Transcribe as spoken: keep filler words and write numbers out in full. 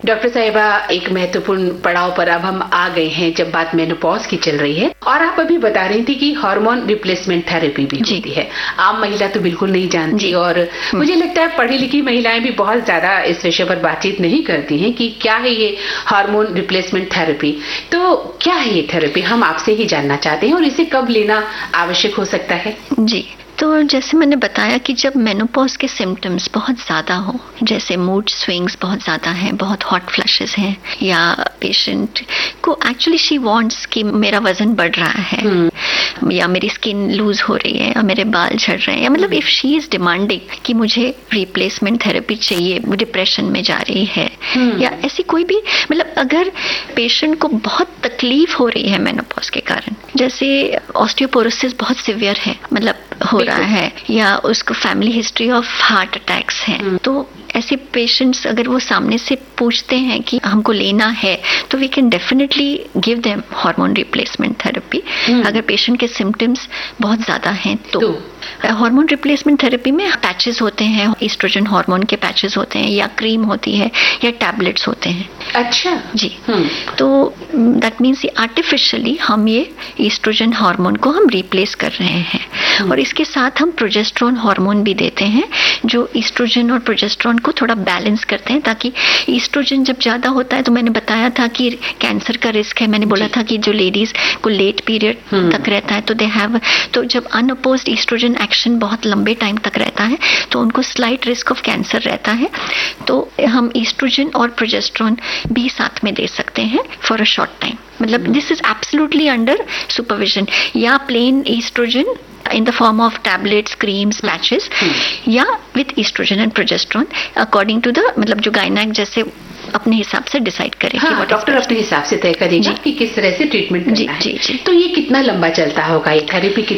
Doctor साहिबा, एक महत्वपूर्ण पड़ाव पर अब हम आ गए हैं जब बात मेनोपॉज की चल रही है, और आप अभी बता रही थी कि हार्मोन रिप्लेसमेंट थेरेपी भी होती है। आम महिला तो बिल्कुल नहीं जानती, और मुझे लगता है पढ़ी लिखी महिलाएं भी बहुत ज्यादा इस विषय पर बातचीत नहीं करती हैं कि क्या है ये हार्मोन रिप्लेसमेंट थेरेपी। तो क्या है ये थेरेपी, हम आपसे ही जानना चाहते हैं, और इसे कब लेना आवश्यक हो सकता है? जी, तो जैसे मैंने बताया कि जब मेनोपॉज के सिम्टम्स बहुत ज़्यादा हो, जैसे मूड स्विंग्स बहुत ज़्यादा हैं, बहुत हॉट फ्लैशेस हैं, या पेशेंट को एक्चुअली शी वांट्स कि मेरा वजन बढ़ रहा है, hmm. या मेरी स्किन लूज हो रही है, या मेरे बाल झड़ रहे हैं, या मतलब इफ़ शी इज़ डिमांडिंग कि मुझे रिप्लेसमेंट थेरेपी चाहिए, डिप्रेशन में जा रही है, hmm. या ऐसी कोई भी, मतलब अगर पेशेंट को बहुत तकलीफ हो रही है मेनोपॉज के कारण, जैसे ऑस्टियोपोरोसिस बहुत सिवियर है, मतलब हो रहा है, या उसको family history of heart attacks हैं, तो ऐसे पेशेंट्स अगर वो सामने से पूछते हैं कि हमको लेना है, तो we can definitely give them hormone replacement therapy अगर पेशेंट के सिम्टम्स बहुत ज़्यादा हैं तो। हार्मोन रिप्लेसमेंट थेरेपी में पैचेस होते हैं, ईस्ट्रोजन हार्मोन के पैचेस होते हैं, या क्रीम होती है, या टैबलेट्स होते हैं। अच्छा जी, तो दैट मीन्स आर्टिफिशियली हम ये ईस्ट्रोजन हार्मोन को हम रिप्लेस कर रहे हैं, और इसके साथ हम प्रोजेस्टेरोन हार्मोन भी देते हैं जो ईस्ट्रोजन और प्रोजेस्टेरोन को थोड़ा बैलेंस करते हैं, ताकि ईस्ट्रोजन जब ज्यादा होता है, तो मैंने बताया था कि कैंसर का रिस्क है, मैंने बोला था कि जो लेडीज को लेट पीरियड तक रहता है तो दे हैव, तो जब अनअपोज्ड ईस्ट्रोजन एक्शन बहुत लंबे टाइम तक रहता है तो उनको स्लाइट रिस्क ऑफ कैंसर रहता है, तो हम ईस्ट्रोजन और प्रोजेस्टेरोन भी साथ में दे सकते हैं फॉर अ शॉर्ट टाइम। मतलब this is absolutely under supervision, या plane oestrogen in the form of tablets, creams, patches, या with estrogen and progesterone according to the, मतलब जो गायनेक जैसे अपने हिसाब से डिसाइड करें। हाँ, डॉक्टर अपने हिसाब से तय करेगा कि किस तरह से ट्रीटमेंट करना है। जी, जी, जी। तो ये कितना लंबा चलता होगा, ये थेरेपी